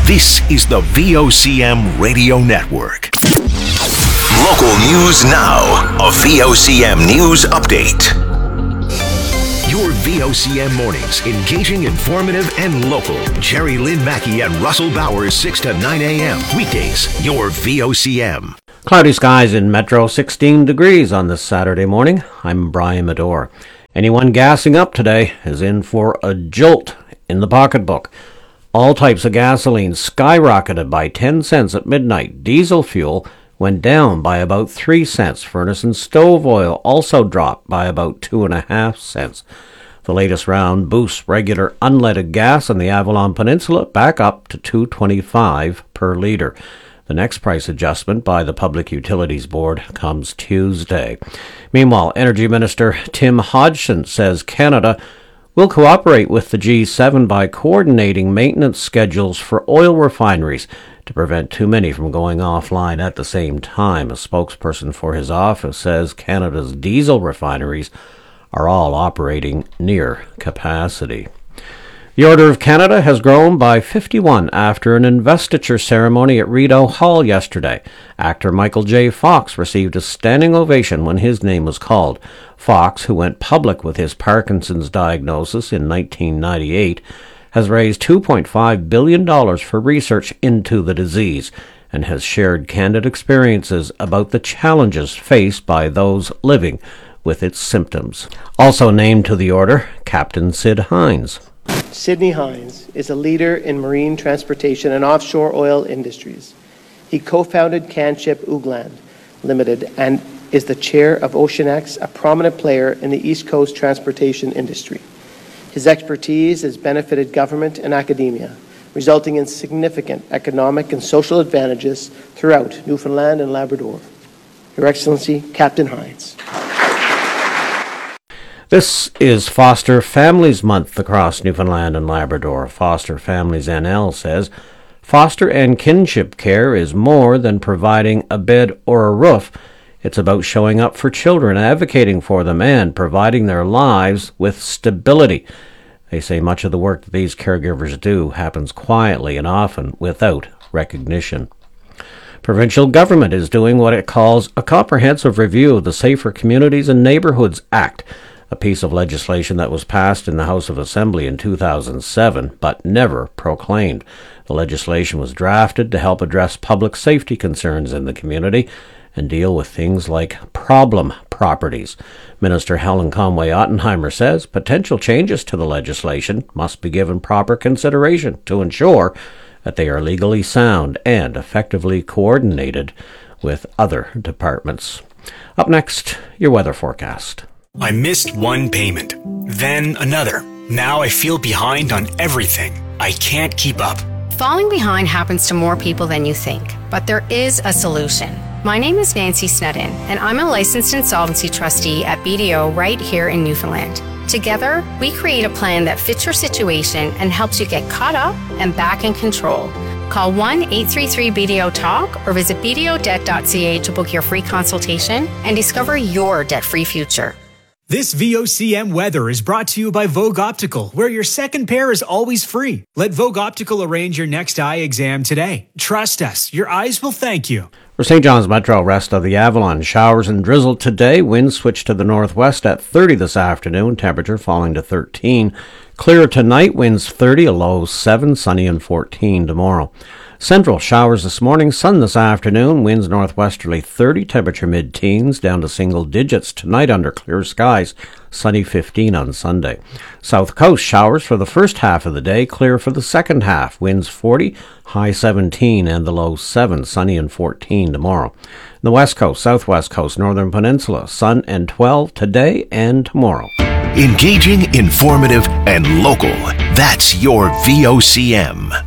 This is the VOCM Radio Network. Local news now. A VOCM News Update. Your VOCM mornings, engaging, informative, and local. Jerry Lynn Mackey and Russell Bowers, 6 to 9 a.m. Weekdays, your VOCM. Cloudy skies in Metro, 16 degrees on this Saturday morning. I'm Brian Medore. Anyone gassing up today is in for a jolt in the pocketbook. All types of gasoline skyrocketed by 10 cents at midnight. Diesel fuel went down by about 3 cents. Furnace and stove oil also dropped by about 2.5 cents. The latest round boosts regular unleaded gas on the Avalon Peninsula back up to $2.25 per litre. The next price adjustment by the Public Utilities Board comes Tuesday. Meanwhile, Energy Minister Tim Hodgson says Canada will cooperate with the G7 by coordinating maintenance schedules for oil refineries to prevent too many from going offline at the same time. A spokesperson for his office says Canada's diesel refineries are all operating near capacity. The Order of Canada has grown by 51 after an investiture ceremony at Rideau Hall yesterday. Actor Michael J. Fox received a standing ovation when his name was called. Fox, who went public with his Parkinson's diagnosis in 1998, has raised $2.5 billion for research into the disease and has shared candid experiences about the challenges faced by those living with its symptoms. Also named to the order, Captain Sid Hines. Sidney Hines is a leader in marine transportation and offshore oil industries. He co-founded Canship Oogland Limited and is the chair of OceanX, a prominent player in the East Coast transportation industry. His expertise has benefited government and academia, resulting in significant economic and social advantages throughout Newfoundland and Labrador. Your Excellency, Captain Hines. This is Foster Families Month across Newfoundland and Labrador. Foster Families NL says foster and kinship care is more than providing a bed or a roof. It's about showing up for children, advocating for them, and providing their lives with stability. They say much of the work that these caregivers do happens quietly and often without recognition. Provincial government is doing what it calls a comprehensive review of the Safer Communities and Neighbourhoods Act, a piece of legislation that was passed in the House of Assembly in 2007, but never proclaimed. The legislation was drafted to help address public safety concerns in the community and deal with things like problem properties. Minister Helen Conway-Ottenheimer says potential changes to the legislation must be given proper consideration to ensure that they are legally sound and effectively coordinated with other departments. Up next, your weather forecast. I missed one payment, then another. Now I feel behind on everything. I can't keep up. Falling behind happens to more people than you think, but there is a solution. My name is Nancy Snedden, and I'm a licensed insolvency trustee at BDO right here in Newfoundland. Together, we create a plan that fits your situation and helps you get caught up and back in control. Call 1-833-BDO-TALK or visit bdodebt.ca to book your free consultation and discover your debt-free future. This VOCM weather is brought to you by Vogue Optical, where your second pair is always free. Let Vogue Optical arrange your next eye exam today. Trust us, your eyes will thank you. For St. John's Metro, rest of the Avalon, showers and drizzle today. Winds switch to the northwest at 30 this afternoon, temperature falling to 13. Clear tonight, winds 30, a low 7, sunny and 14 tomorrow. Central, showers this morning, sun this afternoon, winds northwesterly 30, temperature mid-teens, down to single digits tonight under clear skies, sunny 15 on Sunday. South Coast, showers for the first half of the day, clear for the second half, winds 40, high 17 and the low 7, sunny and 14 tomorrow. The West Coast, Southwest Coast, Northern Peninsula, sun and 12 today and tomorrow. Engaging, informative, and local. That's your VOCM.